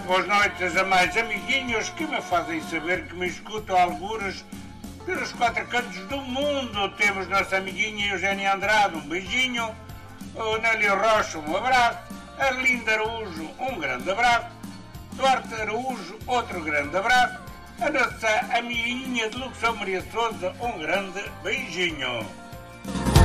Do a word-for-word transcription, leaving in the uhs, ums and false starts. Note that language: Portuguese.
boas noites a mais amiguinhos que me fazem saber que me escutam algures pelos quatro cantos do mundo. Temos nossa amiguinha Eugénia Andrade, um beijinho. O Nélio Rocha, um abraço. Arlinda Araújo, um grande abraço. Duarte Araújo, outro grande abraço. A nossa amiguinha de Luxão Maria Souza, um grande beijinho.